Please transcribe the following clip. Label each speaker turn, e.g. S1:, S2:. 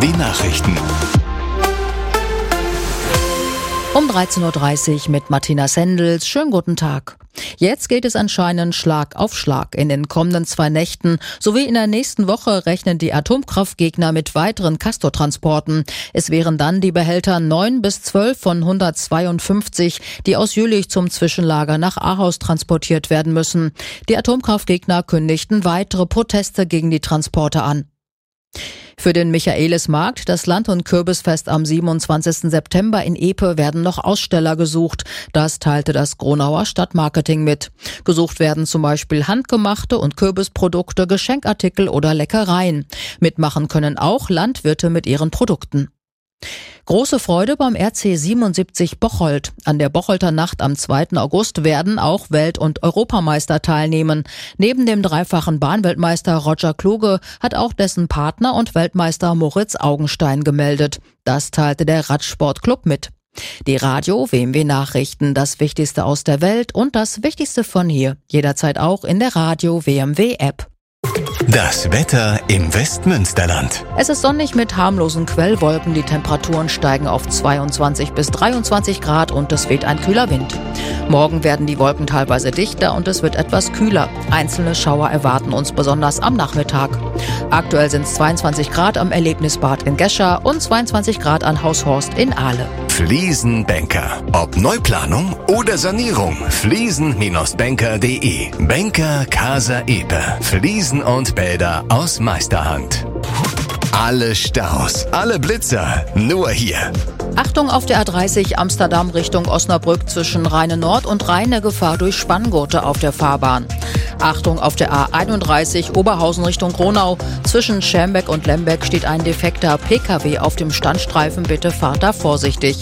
S1: Nachrichten.
S2: Um 13.30 Uhr mit Martina Sendels. Schönen guten Tag. Jetzt geht es anscheinend Schlag auf Schlag. In den kommenden 2 Nächten sowie in der nächsten Woche rechnen die Atomkraftgegner mit weiteren Castortransporten. Es wären dann die Behälter 9 bis 12 von 152, die aus Jülich zum Zwischenlager nach Ahaus transportiert werden müssen. Die Atomkraftgegner kündigten weitere Proteste gegen die Transporte an. Für den Michaelismarkt, das Land- und Kürbisfest am 27. September in Epe, werden noch Aussteller gesucht. Das teilte das Gronauer Stadtmarketing mit. Gesucht werden zum Beispiel handgemachte und Kürbisprodukte, Geschenkartikel oder Leckereien. Mitmachen können auch Landwirte mit ihren Produkten. Große Freude beim RC 77 Bocholt. An der Bocholter Nacht am 2. August werden auch Welt- und Europameister teilnehmen. Neben dem dreifachen Bahnweltmeister Roger Kluge hat auch dessen Partner und Weltmeister Moritz Augenstein gemeldet. Das teilte der Radsportclub mit. Die Radio WMW Nachrichten, das Wichtigste aus der Welt und das Wichtigste von hier. Jederzeit auch in der Radio WMW App.
S1: Das Wetter im Westmünsterland.
S2: Es ist sonnig mit harmlosen Quellwolken. Die Temperaturen steigen auf 22 bis 23 Grad und es weht ein kühler Wind. Morgen werden die Wolken teilweise dichter und es wird etwas kühler. Einzelne Schauer erwarten uns besonders am Nachmittag. Aktuell sind es 22 Grad am Erlebnisbad in Gescher und 22 Grad an Haushorst in Ahle.
S1: Fliesenbanker. Ob Neuplanung oder Sanierung. Fliesen-banker.de. Banker Casa Epe. Fliesen und Bäder aus Meisterhand. Alle Staus, alle Blitzer, nur hier.
S2: Achtung auf der A30 Amsterdam Richtung Osnabrück zwischen Rheine Nord und Rheine, Gefahr durch Spanngurte auf der Fahrbahn. Achtung auf der A31 Oberhausen Richtung Gronau. Zwischen Schermbeck und Lembeck steht ein defekter PKW auf dem Standstreifen. Bitte fahrt da vorsichtig.